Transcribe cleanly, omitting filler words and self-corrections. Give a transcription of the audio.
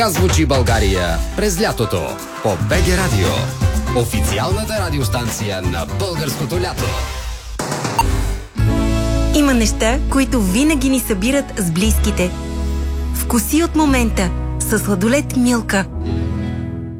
Звучи България през лятото по БГ Радио. Официалната радиостанция на българското лято. Има неща, които винаги ни събират с близките. Вкуси от момента със сладолед Милка.